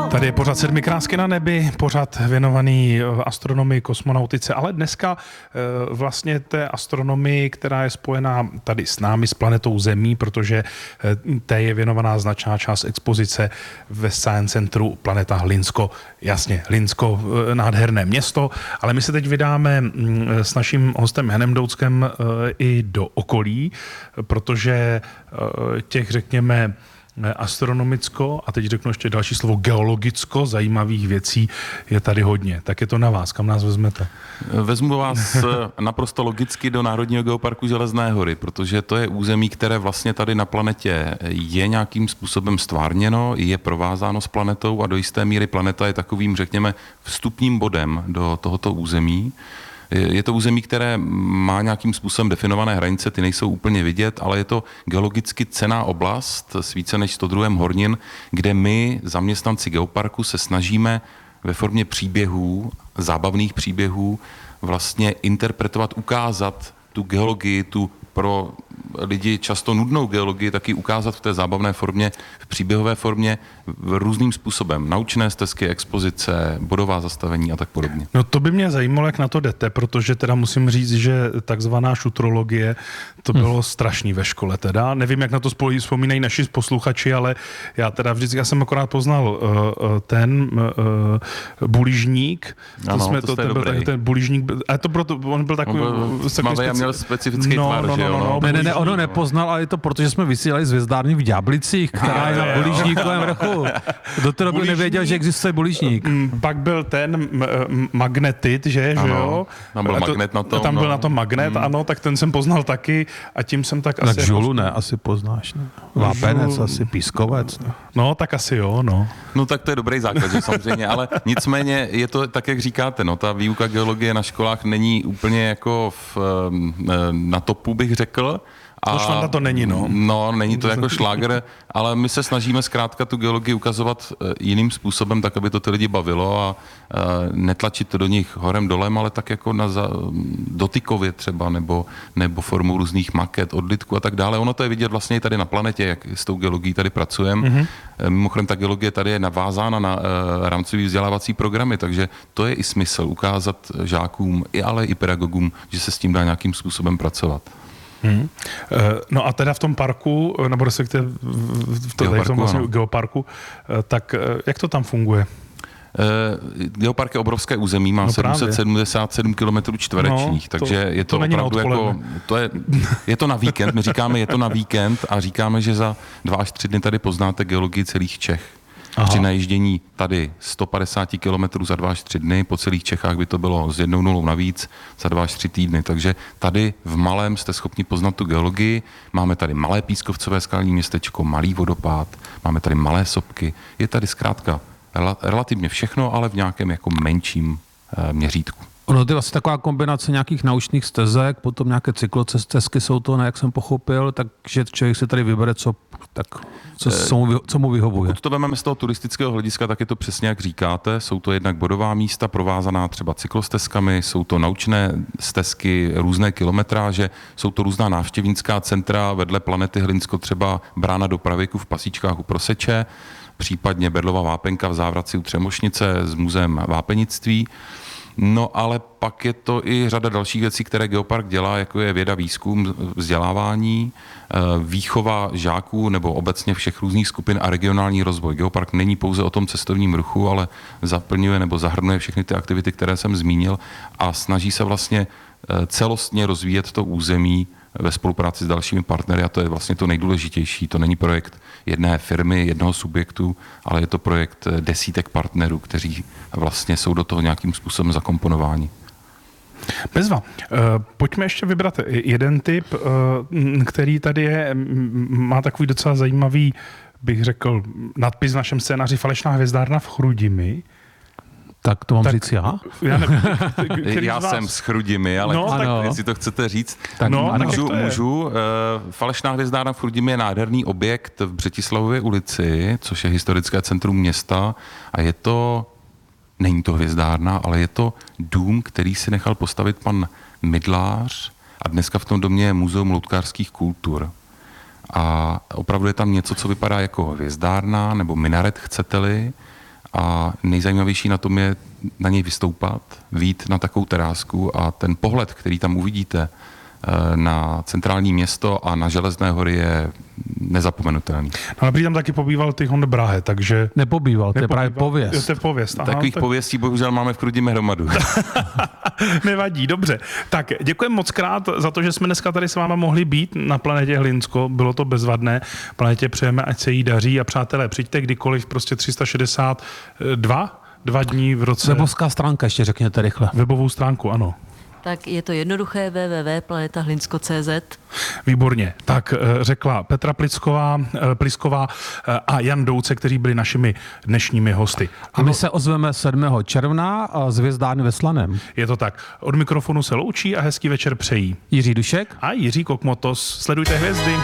Tady je pořad Sedmi krásky na nebi, pořad věnovaný astronomii, kosmonautice, ale dneska vlastně té astronomii, která je spojená tady s námi, s planetou Zemí, protože té je věnovaná značná část expozice ve Science Centru Planeta Hlinsko. Jasně, Hlinsko, nádherné město, ale my se teď vydáme s naším hostem Janem Douckem i do okolí, protože těch, řekněme, astronomicko, a teď řeknu ještě další slovo, geologicko zajímavých věcí je tady hodně. Tak je to na vás, kam nás vezmete? Vezmu vás naprosto logicky do Národního geoparku Železné hory, protože to je území, které vlastně tady na planetě je nějakým způsobem stvárněno, je provázáno s planetou a do jisté míry planeta je takovým, řekněme, vstupním bodem do tohoto území. Je to území, které má nějakým způsobem definované hranice, ty nejsou úplně vidět, ale je to geologicky cenná oblast s více než 100 druhem hornin, kde my, zaměstnanci geoparku, se snažíme ve formě příběhů, zábavných příběhů, vlastně interpretovat, ukázat tu geologii, tu pro lidi často nudnou geologii, taky ukázat v té zábavné formě, v příběhové formě různým způsobem. Naučné stezky, expozice, bodová zastavení a tak podobně. No to by mě zajímalo, jak na to jdete, protože teda musím říct, že takzvaná šutrologie, to bylo strašný ve škole teda. Nevím, jak na to vzpomínají naši posluchači, ale já teda vždycky, já jsem akorát poznal ten bulížník. Ten bulížník, a to proto, on byl takový... Tmavý a měl specifický tvar, že jo? Ne, ono nepoznal, ale je to proto, že jsme vysílali z Hvězdárny v Ďáblicích, která je na bulížníkovém vrchu. Do té doby nevěděl, že existuje bulížník. Pak byl ten magnetit, že jo? Tam byl magnet na tom. Tam byl na tom magnet, ano, tak ten jsem poznal taky a tím jsem tak asi... Tak žulu ne, asi poznáš, ne? Vápenec, asi pískovec. Ne? No, tak asi jo, no. No tak to je dobrý základ, že samozřejmě, ale nicméně je to tak, jak říkáte, no, ta výuka geologie na školách není úplně jako na topu, bych řekl. A to není, no. No, není to jako šláger, ale my se snažíme zkrátka tu geologii ukazovat jiným způsobem, tak, aby to ty lidi bavilo a netlačit to do nich horem dolem, ale tak jako dotykově třeba, nebo formou různých maket, odlitků a tak dále. Ono to je vidět vlastně i tady na planetě, jak s tou geologií tady pracujeme. Mm-hmm. Mimochodem ta geologie tady je navázána na rámcový vzdělávací programy, takže to je i smysl ukázat žákům, ale i pedagogům, že se s tím dá nějakým způsobem pracovat. No a teda v tom parku, nebo respektive v tom vlastně geoparku, tak jak to tam funguje? Geopark je obrovské území, má 777 km čtverečních, takže je to opravdu jako, je to na víkend, my říkáme, je to na víkend a říkáme, že za 2 až 3 dny tady poznáte geologii celých Čech. Aha. Při najíždění tady 150 km za 2 až 3 dny, po celých Čechách by to bylo s 1 nulou navíc za 2 až 3 týdny. Takže tady v malém jste schopni poznat tu geologii. Máme tady malé pískovcové skalní městečko, malý vodopád, máme tady malé sopky. Je tady zkrátka relativně všechno, ale v nějakém jako menším měřítku. Ono to je vlastně taková kombinace nějakých naučných stezek, potom nějaké cyklostezky jsou to, jak jsem pochopil, takže člověk se tady vybere, co mu vyhovuje. Pokud to vezmeme z toho turistického hlediska, tak je to přesně jak říkáte. Jsou to jednak bodová místa provázaná třeba cyklostezkami, jsou to naučné stezky, různé kilometráže, jsou to různá návštěvnická centra, vedle planety Hlinsko třeba brána do Pravěku v Pasíčkách u Proseče, případně Berlova vápenka v Závratci u Třemošnice s muzeem vápenictví. No ale pak je to i řada dalších věcí, které geopark dělá, jako je věda, výzkum, vzdělávání, výchova žáků nebo obecně všech různých skupin a regionální rozvoj. Geopark není pouze o tom cestovním ruchu, ale zaplňuje nebo zahrnuje všechny ty aktivity, které jsem zmínil a snaží se vlastně celostně rozvíjet to území ve spolupráci s dalšími partnery a to je vlastně to nejdůležitější. To není projekt jedné firmy, jednoho subjektu, ale je to projekt desítek partnerů, kteří vlastně jsou do toho nějakým způsobem zakomponováni. Bezva. Pojďme ještě vybrat jeden typ, který tady je, má takový docela zajímavý, bych řekl, nadpis v našem scénáři Falešná hvězdárna v Chrudimi. Tak to mám říct já? Já jsem s Chrudimi, ale jestli to chcete říct, tak můžu. Falešná hvězdárna v Chrudimi je nádherný objekt v Břetislavově ulici, což je historické centrum města a není to hvězdárna, ale je to dům, který si nechal postavit pan Mydlář a dneska v tom domě je Muzeum loutkářských kultur. A opravdu je tam něco, co vypadá jako hvězdárna nebo minaret, chcete-li, a nejzajímavější na tom je na něj vystoupat, vyjít na takovou terásku a ten pohled, který tam uvidíte na centrální město a na Železné hory je nezapomenutelný. No, ale tam taky pobýval Tychon Brahe, takže... Nepobýval, to je právě pověst. To je pověst. Aha, Takových tak... pověstí bohužel máme v Chrudimi hromadu. Nevadí, dobře. Tak děkujeme moc krát za to, že jsme dneska tady s váma mohli být na planetě Hlinsko. Bylo to bezvadné. Planetě přejeme, ať se jí daří a přátelé, přijďte kdykoliv, prostě 362 dní v roce. Webovská stránka, ještě řekněte rychle. Webovou stránku, ano. Tak je to jednoduché www.planetahlinsko.cz. Výborně. Tak řekla Petra Plisková a Jan Douce, kteří byli našimi dnešními hosty. A my se ozveme 7. června z Hvězdárny ve Slaném. Je to tak. Od mikrofonu se loučí a hezký večer přejí Jiří Dušek a Jiří Kokmotos. Sledujte hvězdy.